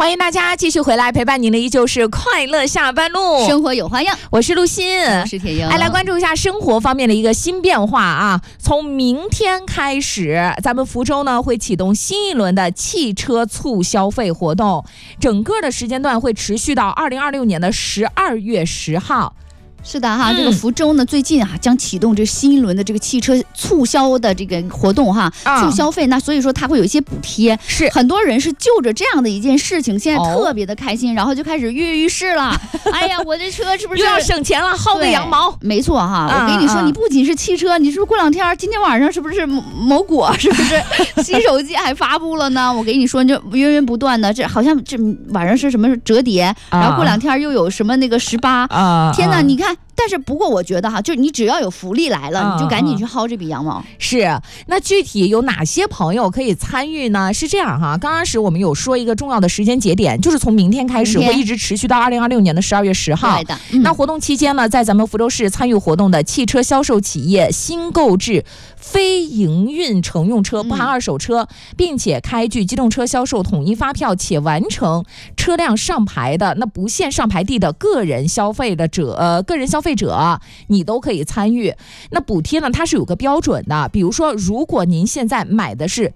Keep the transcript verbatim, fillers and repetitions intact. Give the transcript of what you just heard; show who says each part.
Speaker 1: 欢迎大家继续回来，陪伴您的依旧是快乐下班路，
Speaker 2: 生活有花样。
Speaker 1: 我是陆欣，
Speaker 2: 我是铁英。
Speaker 1: 哎，来关注一下生活方面的一个新变化啊！从明天开始，咱们福州呢会启动新一轮的汽车促消费活动，整个的时间段会持续到二零二六年的十二月十号。
Speaker 2: 是的哈，
Speaker 1: 嗯、
Speaker 2: 这个福州呢最近啊将启动这新一轮的这个汽车促销的这个活动哈，啊、促消费，那所以说它会有一些补贴，
Speaker 1: 是
Speaker 2: 很多人是就着这样的一件事情，现在特别的开心，哦、然后就开始跃跃欲试了。哎呀，我这车是不是
Speaker 1: 又要省钱了，薅个羊毛？
Speaker 2: 没错哈，
Speaker 1: 啊、
Speaker 2: 我跟你说，你不仅是汽车，你是不是过两天今天晚上是不是某果是不是新手机还发布了呢？我跟你说，就源源不断的，这好像这晚上是什么折叠，啊、然后过两天又有什么那个十八，啊、天哪，你看。但是不过我觉得哈，就是你只要有福利来了，你就赶紧去薅这笔羊毛。
Speaker 1: 是，那具体有哪些朋友可以参与呢？是这样哈，刚开始我们有说一个重要的时间节点，就是从明天开始会一直持续到二零二六年的十二月十号。
Speaker 2: 对的。嗯、
Speaker 1: 那活动期间呢，在咱们福州市参与活动的汽车销售企业新购置非营运乘用车不含二手车，嗯、并且开具机动车销售统一发票且完成车辆上牌的，那不限上牌地的个人消费的者，呃，个人消费者你都可以参与。那补贴呢，它是有个标准的，比如说，如果您现在买的是